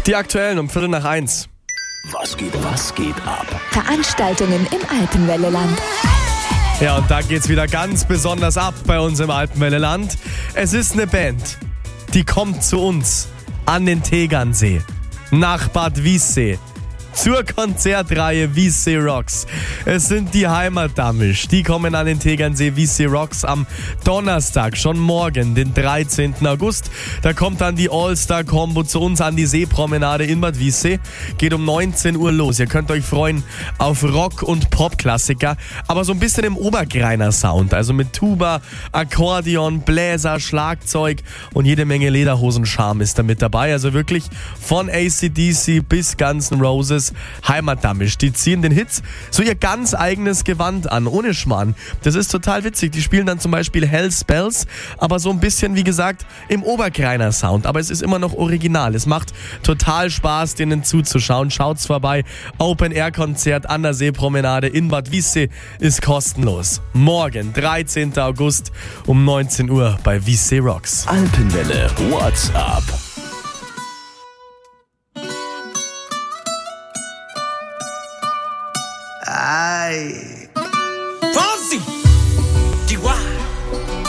Die aktuellen um 1:15. Was geht ab? Veranstaltungen im Alpenwelleland. Ja, und da geht's wieder ganz besonders ab bei uns im Alpenwelleland. Es ist eine Band, die kommt zu uns an den Tegernsee, nach Bad Wiessee, zur Konzertreihe Wiessee Rocks. Es sind die Heimatdammisch. Die kommen an den Tegernsee Wiessee Rocks am Donnerstag, schon morgen, den 13. August. Da kommt dann die All-Star-Combo zu uns an die Seepromenade in Bad Wiessee. Geht um 19 Uhr los. Ihr könnt euch freuen auf Rock- und Pop-Klassiker, aber so ein bisschen im Obergreiner Sound. Also mit Tuba, Akkordeon, Bläser, Schlagzeug und jede Menge Lederhosen-Charme ist da mit dabei. Also wirklich von AC/DC bis Guns N' Roses. Heimatdammisch. Die ziehen den Hits so ihr ganz eigenes Gewand an, ohne Schmarrn. Das ist total witzig. Die spielen dann zum Beispiel Hell Spells, aber so ein bisschen, wie gesagt, im Obergreiner Sound. Aber es ist immer noch original. Es macht total Spaß, denen zuzuschauen. Schaut's vorbei. Open-Air-Konzert an der Seepromenade in Bad Wiessee ist kostenlos. Morgen, 13. August um 19 Uhr bei Wiessee Rocks. Alpenwelle, what's up? Ay.